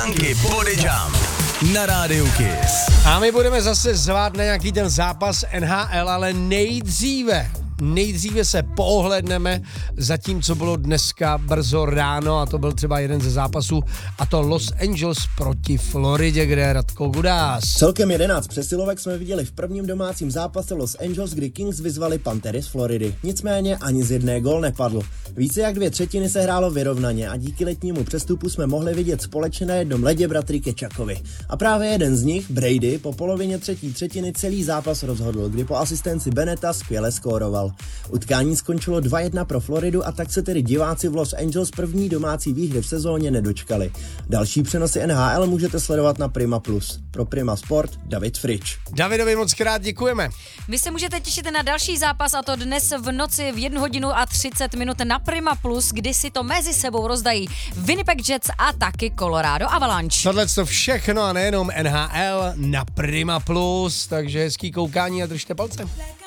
Funky Body Jump na rádiu Kiss. A my budeme zase zvát na nějaký ten zápas NHL, ale nejdříve se pohledneme za tím, co bylo dneska brzo ráno, a to byl třeba jeden ze zápasů, a to Los Angeles proti Floridě, kde je Radko Gudás. Celkem 11 přesilovek jsme viděli v prvním domácím zápase Los Angeles, kdy Kings vyzvali Pantery z Floridy. Nicméně ani z jedné gól nepadl. Více jak 2/3 se hrálo vyrovnaně a díky letnímu přestupu jsme mohli vidět společně na jednom ledě bratry Kečakovi. A právě jeden z nich, Brady, po polovině třetí třetiny celý zápas rozhodl, kdy po asistenci Beneta skvěle skóroval. Utkání skončilo 2-1 pro Floridu a tak se tedy diváci v Los Angeles první domácí výhry v sezóně nedočkali. Další přenosy NHL můžete sledovat na Prima Plus. Pro Prima Sport David Frič. Davidovi moc krát děkujeme. Vy se můžete těšit na další zápas, a to dnes v noci v 1 hodinu a 30 minut na Prima Plus, kdy si to mezi sebou rozdají Winnipeg Jets a taky Colorado Avalanche. Tohle to všechno a nejenom NHL na Prima Plus, takže hezký koukání a držte palce.